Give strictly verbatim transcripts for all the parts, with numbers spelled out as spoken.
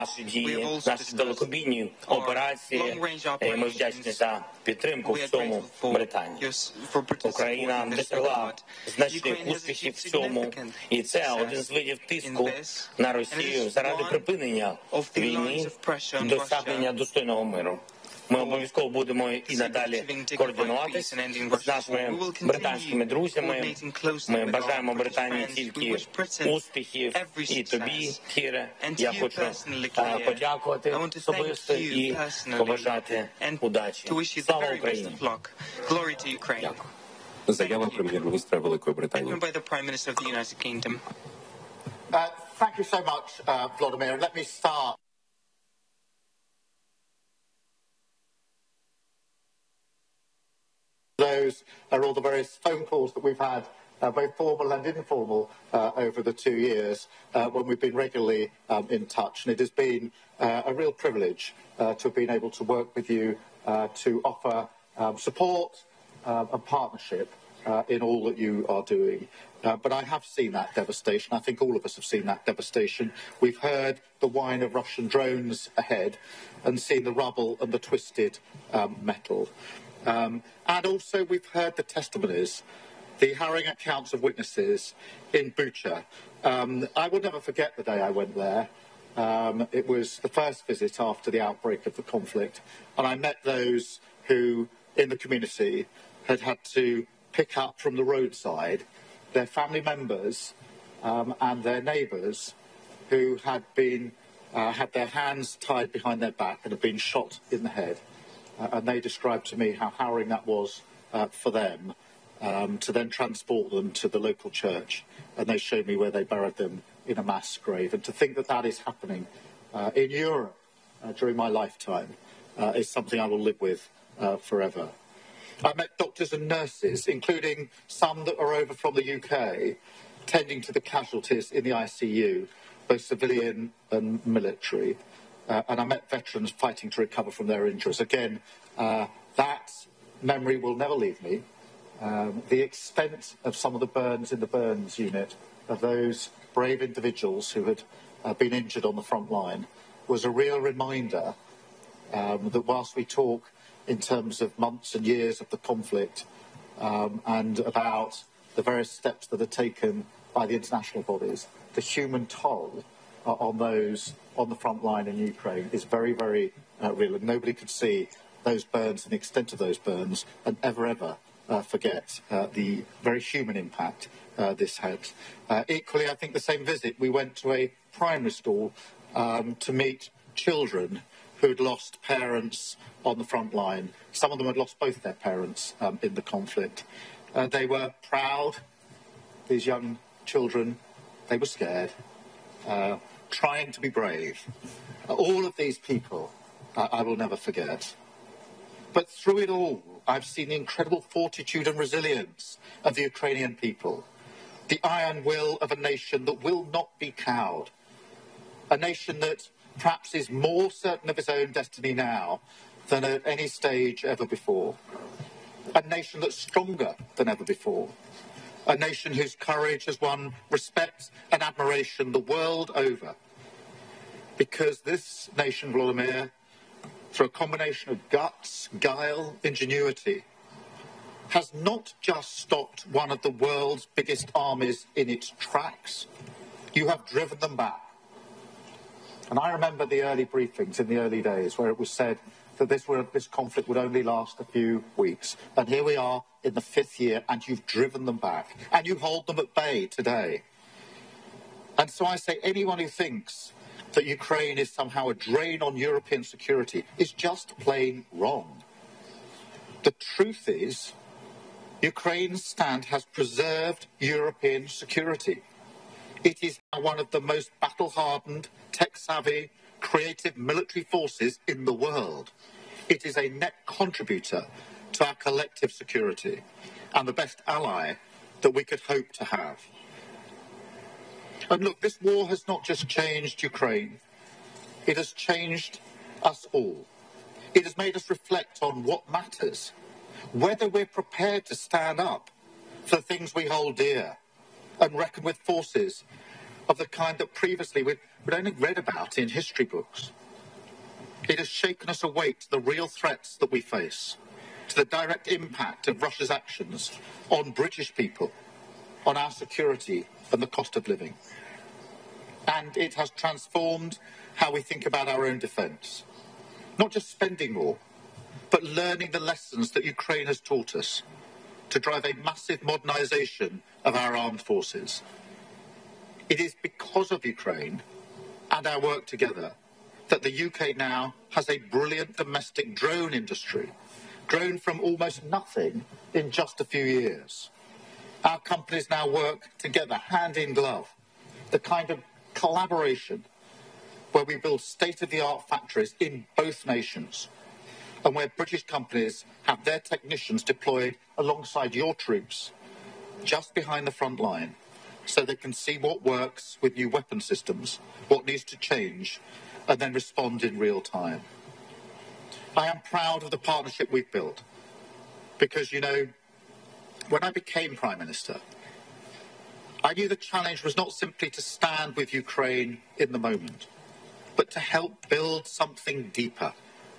Наші дії, наші далекобійні операції, і ми вдячні за підтримку в цьому Британії. Україна досягла значних успіхів в цьому, і це один з видів тиску на Росію заради припинення війни і досягнення достойного миру. Ми обов'язково будемо і надалі координуватися з нашими британськими друзями. Ми бажаємо Британії тільки успіхів, і тобі, Кіре. Я хочу подякувати особисто і побажати удачі. Слава Україні! Дякую. Заява прем'єр-міністра Великої Британії. Uh, thank you so much, uh, Vladimir. Let me start. Those are all the various phone calls that we've had, uh, both formal and informal, uh, over the two years uh, when we've been regularly um, in touch. And it has been uh, a real privilege uh, to have been able to work with you uh, to offer um, support uh, and partnership uh, in all that you are doing. Uh, but I have seen that devastation. I think all of us have seen that devastation. We've heard the whine of Russian drones ahead and seen the rubble and the twisted um, metal. Um, and also we've heard the testimonies, the harrowing accounts of witnesses in Bucha. Um, I will never forget the day I went there. Um, it was the first visit after the outbreak of the conflict, and I met those who, in the community, had had to pick up from the roadside their family members um, and their neighbours who had been uh, had their hands tied behind their back and had been shot in the head. Uh, and they described to me how harrowing that was uh, for them um, to then transport them to the local church. And they showed me where they buried them in a mass grave. And to think that that is happening uh, in Europe uh, during my lifetime uh, is something I will live with uh, forever. I met doctors and nurses, including some that are over from the U K, tending to the casualties in the I C U, both civilian and military. Uh, and I met veterans fighting to recover from their injuries. Again, uh, that memory will never leave me. Um, the extent of some of the burns in the burns unit of those brave individuals who had uh, been injured on the front line was a real reminder um, that whilst we talk in terms of months and years of the conflict um, and about the various steps that are taken by the international bodies, the human toll uh, on those on the front line in Ukraine is very, very uh, real, and nobody could see those burns and the extent of those burns and ever, ever uh, forget uh, the very human impact uh, this had. Uh, equally, I think the same visit, we went to a primary school um, to meet children who'd lost parents on the front line. Some of them had lost both their parents um, in the conflict. Uh, they were proud, these young children, they were scared. Uh, trying to be brave. All of these people uh, I will never forget. But through it all, I've seen the incredible fortitude and resilience of the Ukrainian people, the iron will of a nation that will not be cowed, a nation that perhaps is more certain of its own destiny now than at any stage ever before, a nation that's stronger than ever before, a nation whose courage has won respect and admiration the world over. Because this nation, Volodymyr, through a combination of guts, guile, ingenuity, has not just stopped one of the world's biggest armies in its tracks, you have driven them back. And I remember the early briefings in the early days where it was said that this, were, this conflict would only last a few weeks. And here we are in the fifth year, and you've driven them back. And you hold them at bay today. And so I say, anyone who thinks that Ukraine is somehow a drain on European security is just plain wrong. The truth is, Ukraine's stand has preserved European security. It is now one of the most battle-hardened, tech-savvy, creative military forces in the world. It is a net contributor to our collective security and the best ally that we could hope to have. And look, this war has not just changed Ukraine. It has changed us all. It has made us reflect on what matters, whether we're prepared to stand up for the things we hold dear and reckon with forces of the kind that previously we'd, we'd only read about in history books. It has shaken us awake to the real threats that we face, to the direct impact of Russia's actions on British people, on our security and the cost of living. And it has transformed how we think about our own defence. Not just spending more, but learning the lessons that Ukraine has taught us to drive a massive modernisation of our armed forces. It is because of Ukraine and our work together that the U K now has a brilliant domestic drone industry, grown from almost nothing in just a few years. Our companies now work together, hand in glove, the kind of collaboration where we build state-of-the-art factories in both nations, and where British companies have their technicians deployed alongside your troops, just behind the front line, so they can see what works with new weapon systems, what needs to change, and then respond in real time. I am proud of the partnership we've built, because, you know, when I became Prime Minister, I knew the challenge was not simply to stand with Ukraine in the moment, but to help build something deeper.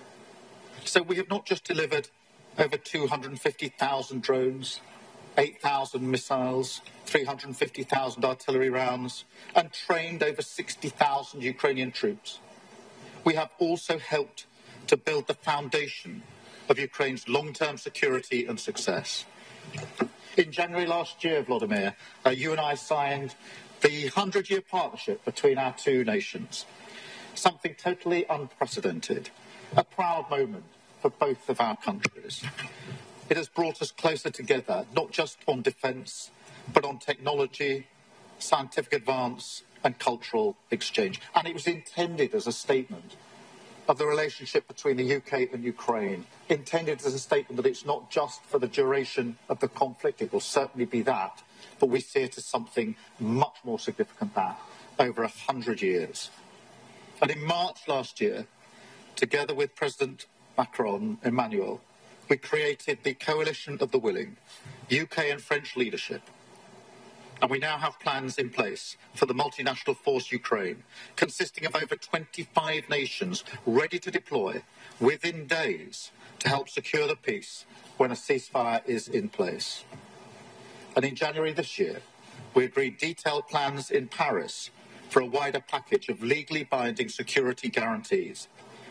So we have not just delivered over two hundred fifty thousand drones, eight thousand missiles, three hundred fifty thousand artillery rounds, and trained over sixty thousand Ukrainian troops. We have also helped to build the foundation of Ukraine's long-term security and success. In January last year, Vladimir, uh, you and I signed the hundred-year partnership between our two nations. Something totally unprecedented, a proud moment for both of our countries. It has brought us closer together, not just on defence, but on technology, scientific advance and cultural exchange. And it was intended as a statement of the relationship between the U K and Ukraine, intended as a statement that it's not just for the duration of the conflict, it will certainly be that, but we see it as something much more significant than that, over a hundred years. And in March last year, together with President Macron, Emmanuel, we created the Coalition of the Willing, U K and French leadership. And we now have plans in place for the multinational force Ukraine, consisting of over twenty-five nations ready to deploy within days to help secure the peace when a ceasefire is in place. And in January this year, we agreed detailed plans in Paris for a wider package of legally binding security guarantees.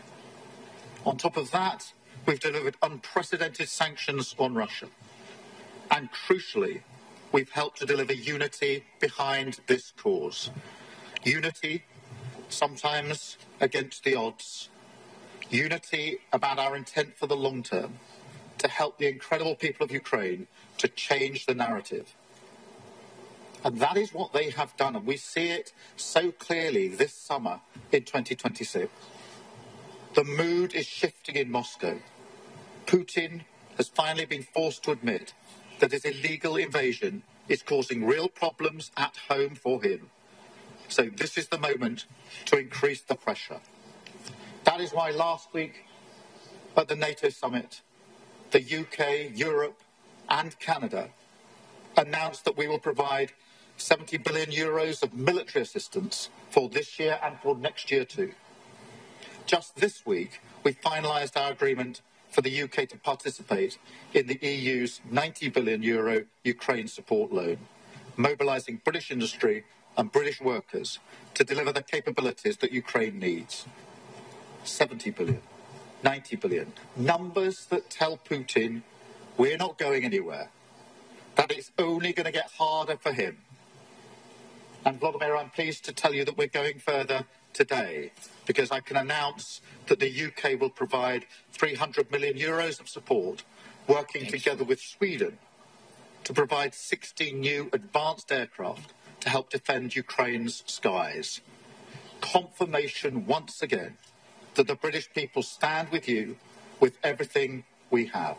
On top of that, we've delivered unprecedented sanctions on Russia. And crucially, we've helped to deliver unity behind this cause. Unity, sometimes against the odds. Unity about our intent for the long term, to help the incredible people of Ukraine to change the narrative. And that is what they have done, and we see it so clearly this summer in twenty twenty-six. The mood is shifting in Moscow. Putin has finally been forced to admit that his illegal invasion is causing real problems at home for him. So this is the moment to increase the pressure. That is why last week at the NATO summit, the U K, Europe and Canada announced that we will provide seventy billion euros of military assistance for this year and for next year too. Just this week, we finalised our agreement for the U K to participate in the E U's ninety billion euro Ukraine support loan, mobilising British industry and British workers to deliver the capabilities that Ukraine needs. seventy billion, ninety billion, numbers that tell Putin we're not going anywhere, that it's only going to get harder for him. And Vladimir, I'm pleased to tell you that we're going further today, because I can announce that the U K will provide three hundred million euros of support, working Thanks. together with Sweden to provide sixteen new advanced aircraft to help defend Ukraine's skies. Confirmation once again that the British people stand with you with everything we have.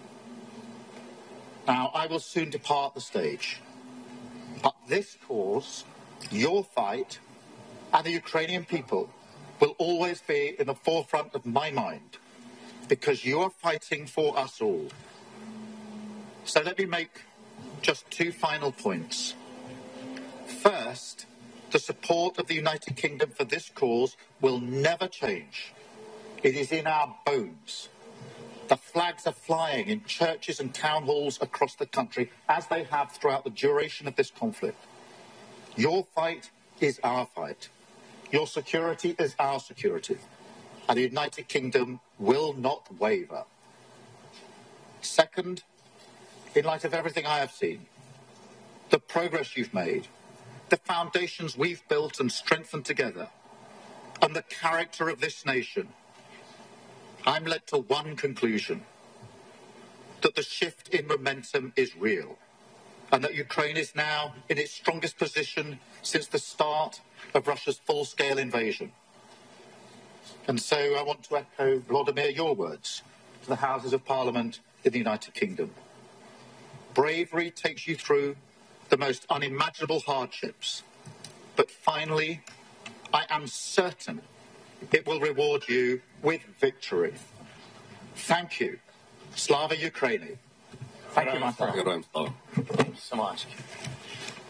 Now, I will soon depart the stage, but this cause, your fight, and the Ukrainian people will always be in the forefront of my mind, because you are fighting for us all. So let me make just two final points. First, The support of the United Kingdom for this cause will never change. It is in our bones. The flags are flying in churches and town halls across the country, as they have throughout the duration of this conflict. Your fight is our fight. Your security is our security. And the United Kingdom will not waver. Second, in light of everything I have seen, the progress you've made, the foundations we've built and strengthened together, and the character of this nation, I'm led to one conclusion: that the shift in momentum is real, and that Ukraine is now in its strongest position since the start of Russia's full-scale invasion. And so I want to echo, Vladimir, your words to the Houses of Parliament in the United Kingdom. Bravery takes you through the most unimaginable hardships, but finally, I am certain it will reward you with victory. Thank you. Slava Ukraini. Thank you, my friend. Героям слава. Thank you so much.